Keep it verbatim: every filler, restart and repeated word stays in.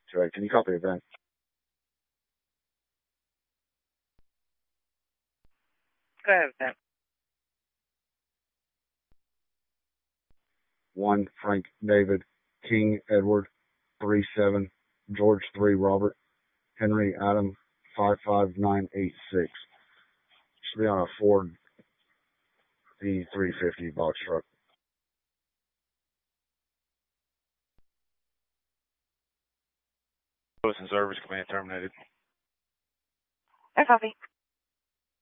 two eight. Can you copy it, Ben? Go ahead, Ben. One Frank David King Edward three seven George three Robert Henry Adam five five nine eight six. Should be on a Ford E three fifty box truck. Listen, service command terminated. I copy.